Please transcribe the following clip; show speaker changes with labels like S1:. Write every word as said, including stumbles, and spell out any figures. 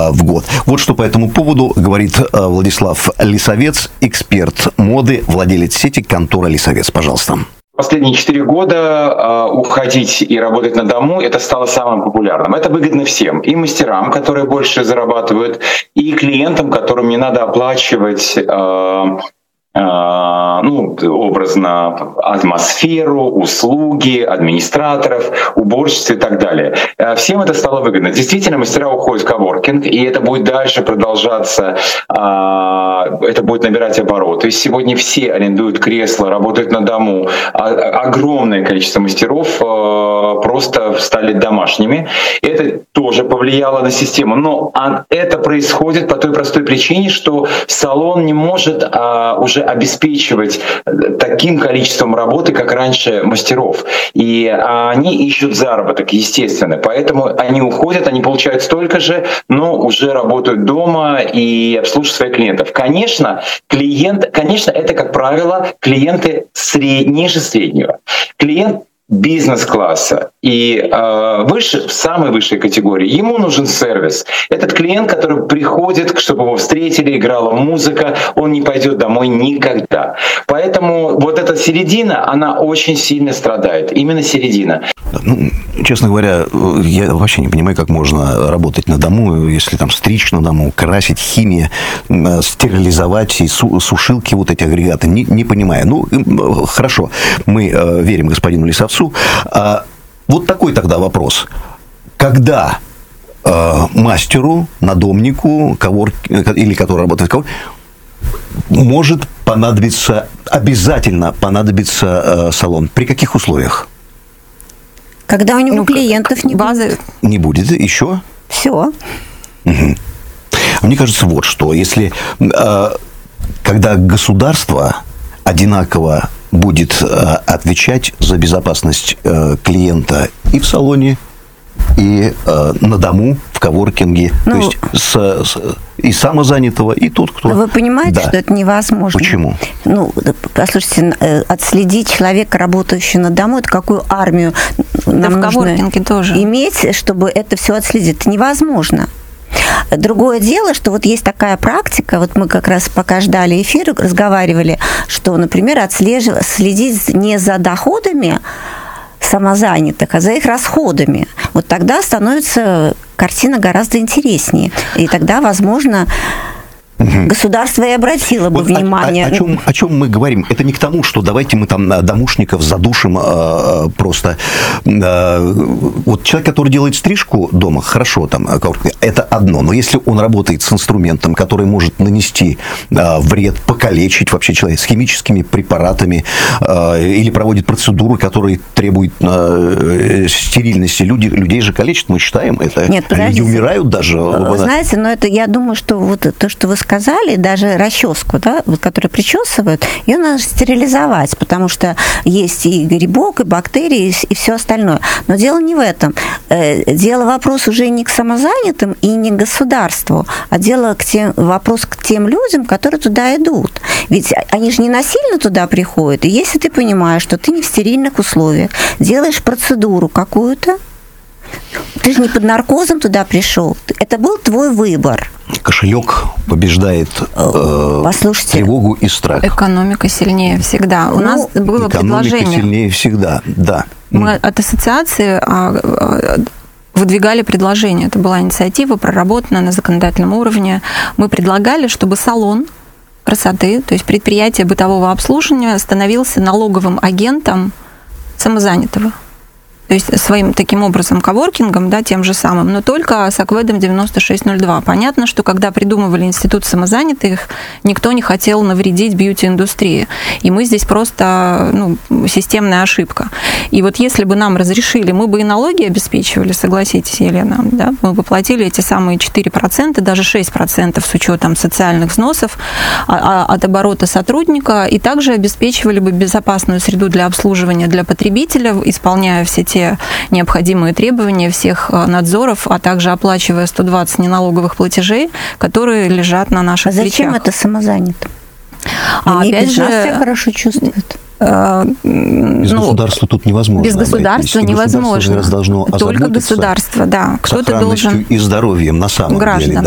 S1: в год. Вот что по этому поводу говорит Владислав Лисовец, эксперт моды, владелец сети «Контора Лисовец». Пожалуйста.
S2: Последние четыре года э, уходить и работать на дому — это стало самым популярным. Это выгодно всем. И мастерам, которые больше зарабатывают, и клиентам, которым не надо оплачивать э, ну, образно, атмосферу, услуги, администраторов, уборщиц и так далее. Всем это стало выгодно. Действительно, мастера уходят в коворкинг, и это будет дальше продолжаться, это будет набирать обороты. То есть сегодня все арендуют кресла, работают на дому. Огромное количество мастеров просто стали домашними. Это тоже повлияло на систему. Но это происходит по той простой причине, что салон не может уже обеспечивать таким количеством работы, как раньше, мастеров. И они ищут заработок, естественно. Поэтому они уходят, они получают столько же, но уже работают дома и обслуживают своих клиентов. Конечно, клиент, конечно, это, как правило, клиенты сред... ниже среднего. Клиент бизнес-класса и э, выше, в самой высшей категории, ему нужен сервис. Этот клиент, который приходит, чтобы его встретили, играла музыка, он не пойдет домой никогда. Поэтому вот эта середина, она очень сильно страдает. Именно середина.
S1: Ну, честно говоря, я вообще не понимаю, как можно работать на дому, если там стричь на дому, красить, химия, стерилизовать и сушилки, вот эти агрегаты. Не, не понимаю. Ну, хорошо, мы верим господину Лисовцу. А вот такой тогда вопрос. Когда э, мастеру, надомнику, коворк, или который работает в коворке, может понадобиться, обязательно понадобится э, салон? При каких условиях?
S3: Когда у него ну, клиентов не базы
S1: не будет. Еще?
S3: Все.
S1: Угу. Мне кажется, вот что. Если э, когда государство одинаково будет отвечать за безопасность клиента и в салоне, и на дому, в коворкинге, ну, то есть с, с, и самозанятого, и тот, кто...
S3: Вы понимаете, да. что это невозможно?
S1: Почему?
S3: Ну, послушайте, отследить человека, работающего на дому, это какую армию
S4: да
S3: нам
S4: в коворкинге тоже
S3: иметь, чтобы это все отследить? Это невозможно. Другое дело, что вот есть такая практика, вот мы как раз пока ждали эфира, разговаривали, что, например, отслеживать, следить не за доходами самозанятых, а за их расходами. Вот тогда становится картина гораздо интереснее. И тогда, возможно, государство и обратило бы
S1: вот
S3: внимание.
S1: О, о, о, чем, о чем мы говорим? Это не к тому, что давайте мы там домушников задушим э, просто. Э, вот человек, который делает стрижку дома, хорошо, там, это одно. Но если он работает с инструментом, который может нанести э, вред, покалечить вообще человека, с химическими препаратами, э, или проводит процедуры, которые требуют э, стерильности, люди, людей же калечат, мы считаем это.
S3: Нет,
S1: люди умирают даже.
S3: Вы знаете, но это, я думаю, что вот то, что вы сказали, даже расческу, да, вот, которую причесывают, ее надо стерилизовать, потому что есть и грибок, и бактерии, и все остальное. Но дело не в этом. Дело вопрос уже не к самозанятым и не к государству, а дело к тем, вопрос к тем людям, которые туда идут. Ведь они же не насильно туда приходят. И если ты понимаешь, что ты не в стерильных условиях, делаешь процедуру какую-то, ты же не под наркозом туда пришел. Это был твой выбор.
S1: Кошелек побеждает э,
S3: Послушайте,
S1: тревогу и страх.
S4: Экономика сильнее всегда. У
S3: ну,
S4: нас было
S1: экономика
S4: предложение.
S1: сильнее всегда, да.
S4: Мы от ассоциации выдвигали предложение. Это была инициатива, проработанная на законодательном уровне. Мы предлагали, чтобы салон красоты, то есть предприятие бытового обслуживания, становился налоговым агентом самозанятого. То есть своим таким образом коворкингом, да, тем же самым, но только с АКВЭДом девяносто шесть ноль два. Понятно, что когда придумывали институт самозанятых, никто не хотел навредить бьюти-индустрии. И мы здесь просто, ну, системная ошибка. И вот если бы нам разрешили, мы бы и налоги обеспечивали, согласитесь, Елена, да, мы бы платили эти самые четыре процента, даже шесть процентов с учетом социальных взносов от оборота сотрудника, и также обеспечивали бы безопасную среду для обслуживания для потребителя, исполняя все те необходимые требования всех надзоров, а также оплачивая сто двадцать неналоговых платежей, которые лежат на наших плечах.
S3: А зачем это самозанятым?
S4: А
S3: Они
S4: опять
S3: без
S4: же,
S3: нас себя хорошо чувствуют.
S1: Без ну, государства тут невозможно.
S4: Без государства
S1: обойтись.
S4: невозможно.
S1: Государство должно
S4: Только государство, да. Кто-то должен...
S1: и здоровьем на самом
S4: граждан.
S1: деле.